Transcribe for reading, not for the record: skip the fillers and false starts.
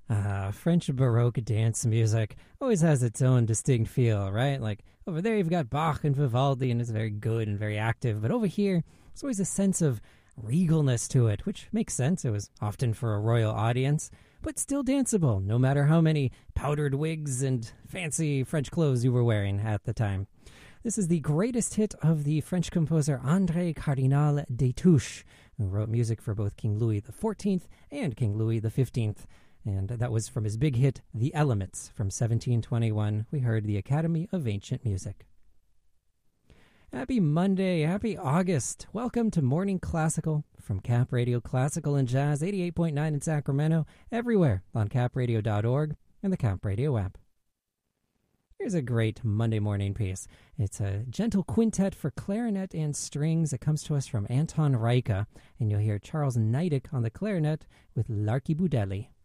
French Baroque dance music always has its own distinct feel, right? Like over there, you've got Bach and Vivaldi, and it's very good and very active. But over here, there's always a sense of regalness to it, which makes sense. It was often for a royal audience, but still danceable, no matter how many powdered wigs and fancy French clothes you were wearing at the time. This is the greatest hit of the French composer André Cardinal Destouches, who wrote music for both King Louis XIV and King Louis XV. And that was from his big hit, The Elements, from 1721. We heard the Academy of Ancient Music. Happy Monday, happy August. Welcome to Morning Classical from Cap Radio Classical and Jazz, 88.9 in Sacramento, everywhere on capradio.org and the Cap Radio app. Here's a great Monday morning piece. It's a gentle quintet for clarinet and strings. It comes to us from Anton Reicha, and you'll hear Charles Neidig on the clarinet with Larky Budelli.